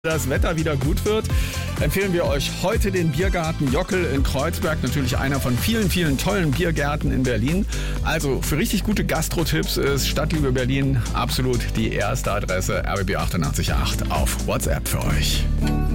das Wetter wieder gut wird, empfehlen wir euch heute den Biergarten Jockel in Kreuzberg. Natürlich einer von vielen, vielen tollen Biergärten in Berlin. Also für richtig gute Gastro-Tipps ist Stadtliebe Berlin absolut die erste Adresse. RBB 888 auf WhatsApp für euch.